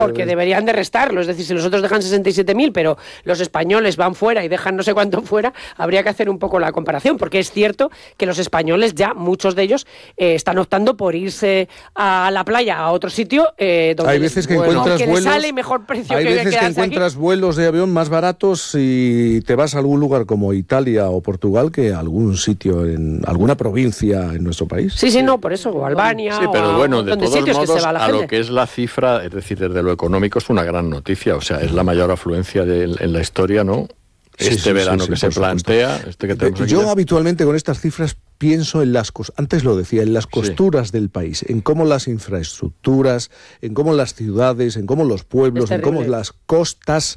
Porque deberían de restarlo, es decir, si los otros dejan 67.000, pero los españoles van fuera y dejan no sé cuánto fuera, habría que hacer un poco la comparación, porque es cierto que los españoles ya, muchos de ellos, están optando por irse a la playa, a otro sitio, donde hay veces que encuentras que vuelos, les sale mejor precio hay que veces que encuentras aquí. Vuelos de avión más baratos y te vas a algún lugar como Italia o Portugal que a algún sitio, en alguna provincia en nuestro país. Sí, no, por eso, o Albania, sí, pero bueno, de todos modos, a gente. lo que es la cifra, es decir, desde lo económico es una gran noticia, o sea, es la mayor afluencia en la historia, ¿no? Verano que se plantea, que tenemos aquí. Yo habitualmente con estas cifras pienso en antes lo decía, en las costuras del país, en cómo las infraestructuras, en cómo las ciudades, en cómo los pueblos, en cómo las costas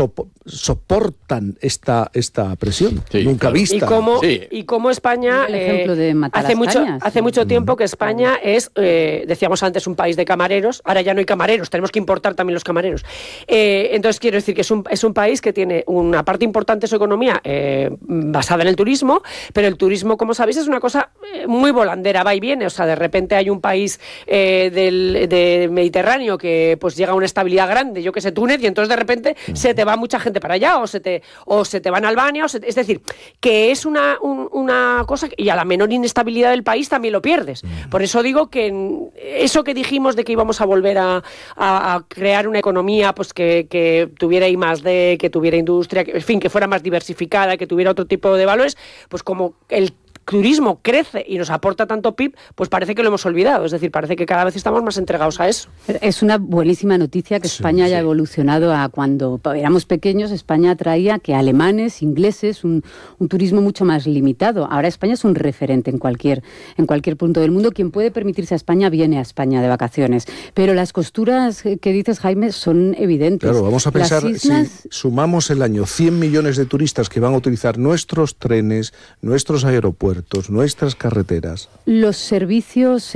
soportan esta presión nunca vista. Y cómo España, el ejemplo de hace mucho tiempo que España es, decíamos antes, un país de camareros, ahora ya no hay camareros, tenemos que importar también los camareros. Entonces quiero decir que es un país que tiene una parte importante de su economía basada en el turismo, pero el turismo, como sabéis, es una cosa muy volandera, va y viene, o sea, de repente hay un país del Mediterráneo que pues llega a una estabilidad grande, yo que sé, Túnez, y entonces de repente se te va mucha gente para allá, o se te van a Albania, es decir, que es una cosa, y a la menor inestabilidad del país también lo pierdes. Por eso digo que eso que dijimos de que íbamos a volver a crear una economía pues que tuviera I+D, que tuviera industria, en fin, que fuera más diversificada, que tuviera otro tipo de valores, pues como el turismo crece y nos aporta tanto PIB, pues parece que lo hemos olvidado. Es decir, parece que cada vez estamos más entregados a eso. Es una buenísima noticia que España haya evolucionado a cuando éramos pequeños. España atraía que alemanes, ingleses, un turismo mucho más limitado. Ahora España es un referente en cualquier punto del mundo. Quien puede permitirse a España viene a España de vacaciones. Pero las costuras que dices, Jaime, son evidentes. Claro, vamos a pensar, si sumamos el año 100 millones de turistas que van a utilizar nuestros trenes, nuestros aeropuertos, nuestras carreteras. Los servicios,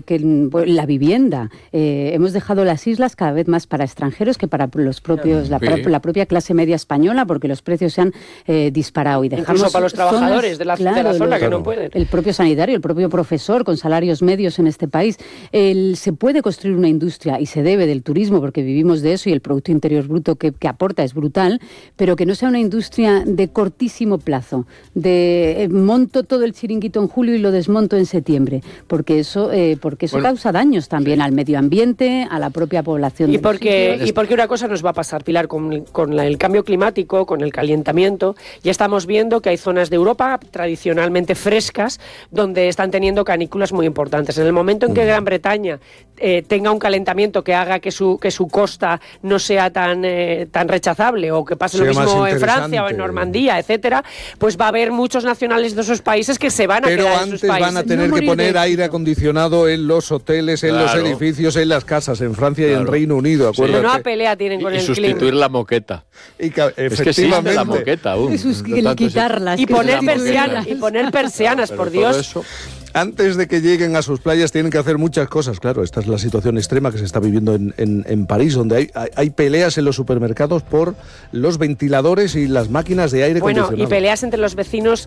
la vivienda. Hemos dejado las islas cada vez más para extranjeros que para los propios, la propia clase media española, porque los precios se han disparado. Y dejamos incluso para los trabajadores de la zona que no pueden. El propio sanitario, el propio profesor con salarios medios en este país. Se puede construir una industria y se debe del turismo, porque vivimos de eso y el Producto Interior Bruto que aporta es brutal, pero que no sea una industria de cortísimo plazo, de monto todo el chiringuito en julio y lo desmonto en septiembre, porque eso causa daños también al medio ambiente, a la propia población. Y porque una cosa nos va a pasar, Pilar, con el cambio climático, con el calentamiento, ya estamos viendo que hay zonas de Europa tradicionalmente frescas donde están teniendo canículas muy importantes. En el momento en que Gran Bretaña tenga un calentamiento que haga que su costa no sea tan rechazable, o que pase lo mismo en Francia o en Normandía, etcétera, pues va a haber muchos nacionales de esos países que se van a quedar en sus países. Pero antes van a tener que poner aire acondicionado en los hoteles, en los edificios, en las casas, en Francia y en Reino Unido, acuérdate. Una pelea tienen con el clima. Y sustituir la moqueta. Efectivamente. Es que existe la moqueta aún. Quitarlas. Y poner persianas, por Dios. Antes de que lleguen a sus playas tienen que hacer muchas cosas. Claro, esta es la situación extrema que se está viviendo en París, donde hay peleas en los supermercados por los ventiladores y las máquinas de aire acondicionado. Y peleas entre los vecinos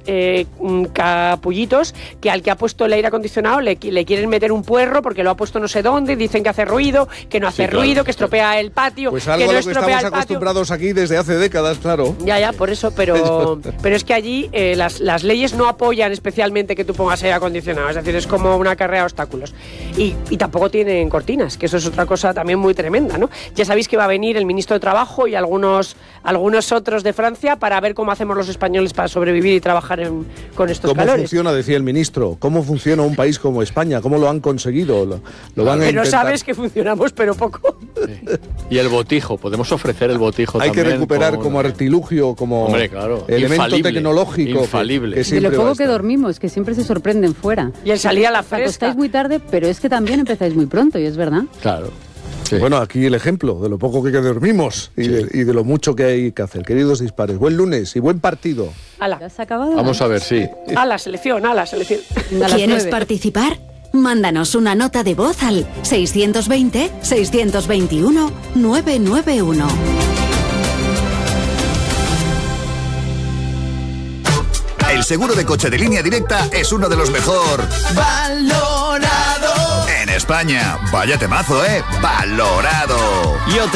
capullitos, que al que ha puesto el aire acondicionado le quieren meter un puerro porque lo ha puesto no sé dónde, dicen que hace ruido, que no hace ruido, que estropea el patio, pues algo que no a lo que estamos acostumbrados aquí desde hace décadas, claro. Ya, por eso, pero es que allí las leyes no apoyan especialmente que tú pongas aire acondicionado. Es decir, es como una carrera de obstáculos. Y tampoco tienen cortinas, que eso es otra cosa también muy tremenda, ¿no? Ya sabéis que va a venir el ministro de Trabajo y algunos otros de Francia para ver cómo hacemos los españoles para sobrevivir y trabajar con estos calores. ¿Cómo funciona, decía el ministro? ¿Cómo funciona un país como España? ¿Cómo lo han conseguido? Lo van a intentar. Pero sabes que funcionamos, pero poco. Sí. Y el botijo, podemos ofrecer el botijo también. Hay que recuperar como artilugio, como elemento tecnológico. Infalible. De lo poco que dormimos, que siempre se sorprenden fuera. Y el salir a la fresca. Acostáis muy tarde, pero es que también empezáis muy pronto, y es verdad. Claro. Sí. Bueno, aquí el ejemplo de lo poco que dormimos y de lo mucho que hay que hacer. Queridos dispares, buen lunes y buen partido. ¡Hala! ¿Ya has acabado? Vamos a ver, sí. ¡A la selección! ¿Quieres participar? Mándanos una nota de voz al 620-621-991. El seguro de coche de Línea Directa es uno de los mejor valorados en España. Vaya temazo, ¿eh? Valorado.